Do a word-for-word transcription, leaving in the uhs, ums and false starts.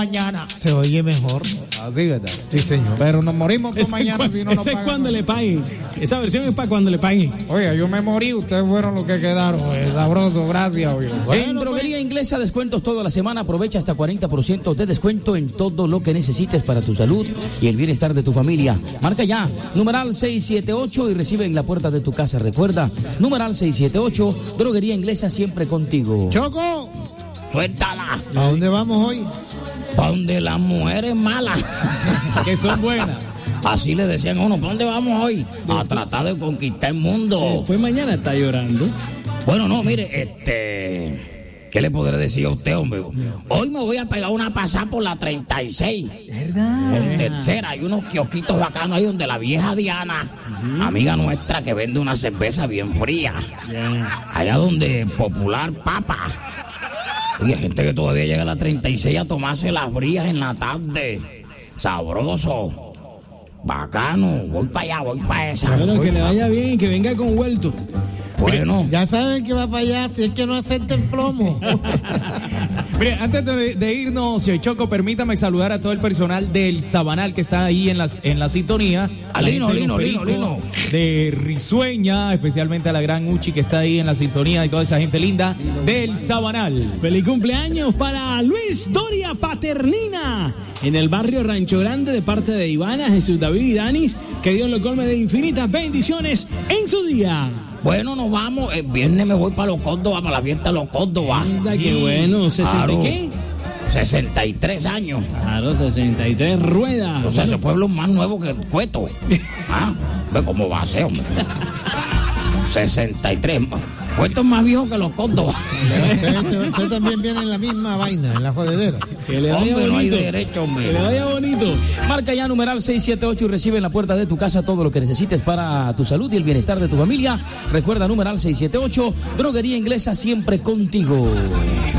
mañana. Se oye mejor. Así, ¿verdad? Sí, señor. Pero nos morimos con Ese, mañana es, si no nos ese es pagan. cuando le paguen. Esa versión es para cuando le paguen. Oiga, yo me morí, ustedes fueron los que quedaron. Eh, sabroso, gracias, oiga. En Bueno, Droguería pues. Inglesa, descuentos toda la semana. Aprovecha hasta cuarenta por ciento de descuento en todo lo que necesites para tu salud y el bienestar de tu familia. Marca ya, numeral seiscientos setenta y ocho y recibe en la puerta de tu casa. Recuerda, numeral seiscientos setenta y ocho, Droguería Inglesa, siempre contigo. Choco, Suéltala, ¿a dónde vamos hoy? pa' donde las mujeres malas. Que son buenas. Así le decían a uno, ¿pa' dónde vamos hoy? A tratar de conquistar el mundo. Después mañana está llorando. Bueno, no, mire, este... ¿Qué le podré decir a usted, hombre? Hoy me voy a pegar una pasada por la treinta y seis. ¿Verdad? En tercera, hay unos kiosquitos bacanos ahí donde la vieja Diana, uh-huh. amiga nuestra que vende una cerveza bien fría. Yeah. Allá donde Popular Papa. Y hay gente que todavía llega a la treinta y seis a tomarse las brías en la tarde. Sabroso. Bacano. Voy para allá, voy para esa. Bueno, que le vaya bien, que venga con vuelto. Bueno. Ya saben que va para allá, si es que no acepten plomo. Mire, antes de, de irnos, señor Choco, permítame saludar a todo el personal del Sabanal que está ahí en, las, en la sintonía. A Lino, Lino, Lino, Lino. De Risueña, especialmente a la gran Uchi que está ahí en la sintonía y toda esa gente linda del Sabanal. Feliz cumpleaños para Luis Doria Paternina en el barrio Rancho Grande de parte de Ivana, Jesús David y Danis. Que Dios lo colme de infinitas bendiciones en su día. Bueno, nos vamos. El viernes me voy para Los Córdobas, para la fiesta de Los Córdobas. Anda, qué bueno. ¿sesenta Claro. qué? sesenta y tres años. Claro, sesenta y tres ruedas. O sea, ese pueblo es más nuevo que Cueto. ¿Ah? Ve cómo va a ser, hombre. sesenta y tres. Cueto es más viejo que Los Córdobas. Usted, usted también viene en la misma vaina, en la jodedera. Que le vaya Hombre, bonito. no hay derecho, hombre. Que le vaya bonito. Marca ya numeral seiscientos setenta y ocho y recibe en la puerta de tu casa todo lo que necesites para tu salud y el bienestar de tu familia. Recuerda numeral seiscientos setenta y ocho, Droguería Inglesa, siempre contigo.